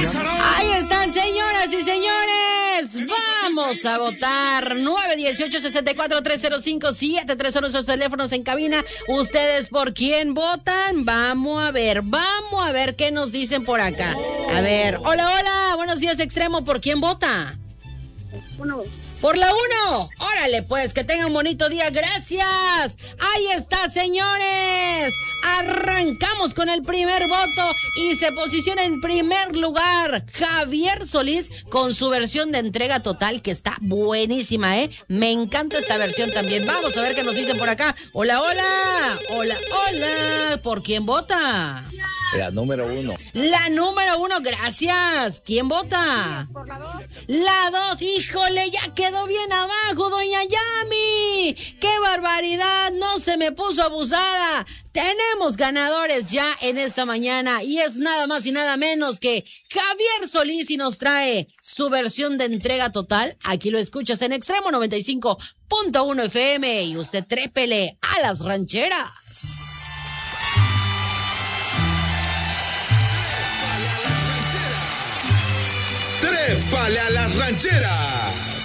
Ahí están, señoras y señores. Vamos a votar. 918-64-305-730 son nuestros teléfonos en cabina. ¿Ustedes por quién votan? Vamos a ver qué nos dicen por acá. A ver, hola, buenos días, Extremo. ¿Por quién vota? Uno. Por la 1. Órale, pues, que tengan un bonito día. Gracias. Ahí está, señores. Arrancamos con el primer voto y se posiciona en primer lugar Javier Solís con su versión de Entrega Total, que está buenísima, ¿eh? Me encanta esta versión también. Vamos a ver qué nos dicen por acá. Hola. ¿Por quién vota? La número 1. La número 1, gracias. ¿Quién vota? Por la 2. La 2, híjole, ya quedó bien abajo, doña Yami. ¡Qué barbaridad! No se me puso abusada. Tenemos ganadores ya en esta mañana y es nada más y nada menos que Javier Solís y nos trae su versión de Entrega Total. Aquí lo escuchas en Extremo 95.1 FM y usted trépele a las rancheras. ¡Trépale a las rancheras!